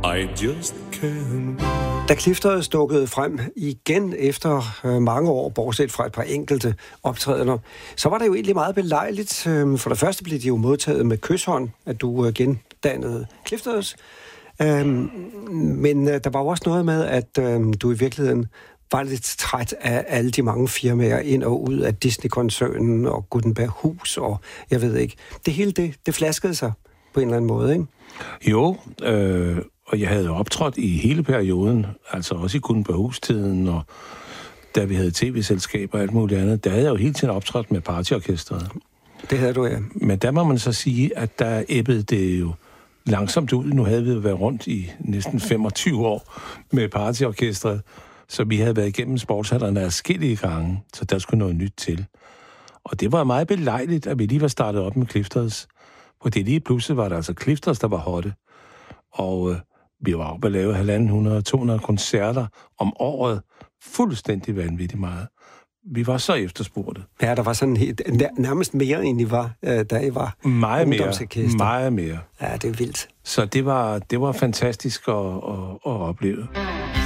I just can't. Da Clifters dukkede frem igen efter mange år, bortset fra et par enkelte optrædener, så var det jo egentlig meget belejligt. For det første blev de jo modtaget med kyshånd, at du gendannede Clifters. Men der var jo også noget med, at du i virkeligheden var lidt træt af alle de mange firmaer ind og ud af Disney-koncernen og Gutenberg-hus, og jeg ved ikke. Det hele det flaskede sig på en eller anden måde, ikke? Jo, og jeg havde optrådt i hele perioden, altså også i Gutenberg-hus-tiden, og da vi havde tv-selskaber og alt muligt andet, der havde jeg jo hele tiden optrådt med partyorkestret. Det havde du, ja. Men der må man så sige, at der æbbede det jo langsomt ud. Nu havde vi jo været rundt i næsten 25 år med partyorkestret, så vi havde været igennem sportshallerne adskillige gange, så der skulle noget nyt til. Og det var meget belejligt, at vi lige var startet op med Clifters. Og det lige pludselig var der altså Clifters, der var hotte. Og vi var oppe at lave 150-200 koncerter om året. Fuldstændig vanvittigt meget. Vi var så efterspurgte. Ja, der var sådan nærmest mere, end I var, da I var ungdomsorkester. Meget mere. Ja, det er vildt. Så det var fantastisk at opleve.